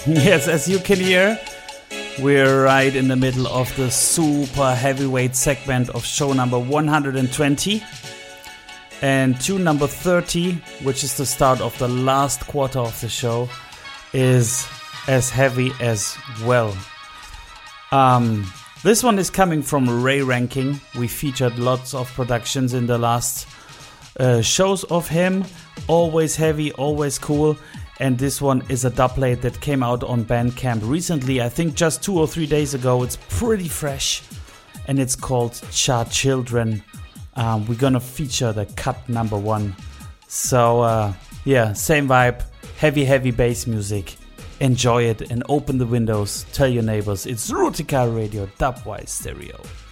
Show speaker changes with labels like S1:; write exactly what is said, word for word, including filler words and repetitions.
S1: Yes, as you can hear, we're right in the middle of the super heavyweight segment of show number one hundred twenty. And tune number thirty, which is the start of the last quarter of the show, is as heavy as well. Um, this one is coming from Ray Ranking. We featured lots of productions in the last uh, shows of him. Always heavy, always cool. And this one is a dubplate that came out on Bandcamp recently, I think just two or three days ago. It's pretty fresh, and it's called Cha Children. Um, we're gonna feature the cut number one. So uh, yeah, same vibe, heavy, heavy bass music. Enjoy it and open the windows. Tell your neighbors it's Rutica Radio Dubwise Stereo.